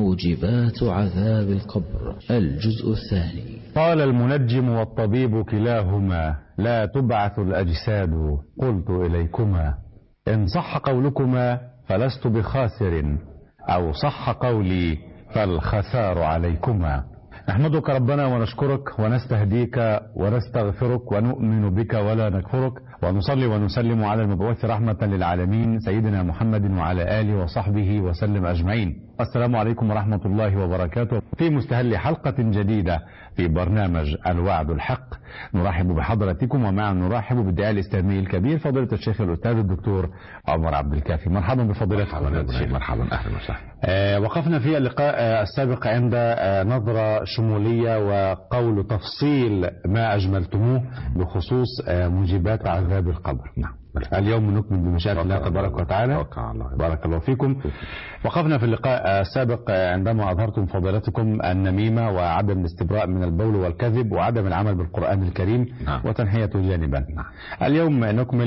موجبات عذاب القبر الجزء الثاني. قال المنجم والطبيب كلاهما: لا تبعث الأجساد، قلت إليكما إن صح قولكما فلست بخاسر، أو صح قولي فالخسار عليكما. نحمدك ربنا ونشكرك ونستهديك ونستغفرك ونؤمن بك ولا نكفرك، ونصلي ونسلم على المبعوث رحمة للعالمين سيدنا محمد وعلى آله وصحبه وسلم أجمعين. السلام عليكم ورحمة الله وبركاته. في مستهل حلقة جديدة في برنامج الوعد الحق، نرحب بحضراتكم، ومع نرحب بالداعية الإسلامي الكبير فضيلة الشيخ الأستاذ الدكتور عمر عبد الكافي. مرحبا بفضيلتكم. مرحبا أهلا وسهلا. وقفنا في اللقاء السابق عند نظرة شمولية وقول تفصيل ما أجملتموه بخصوص موجبات عذاب القبر. نعم. اليوم نكمل بمشيئة الله تبارك وتعالى. بارك الله فيكم. وقفنا في اللقاء السابق عندما أظهرتم فضيلتكم النميمة وعدم الاستبراء من البول والكذب وعدم العمل بالقرآن الكريم. نعم. وتنحيته جانبا. نعم. اليوم نكمل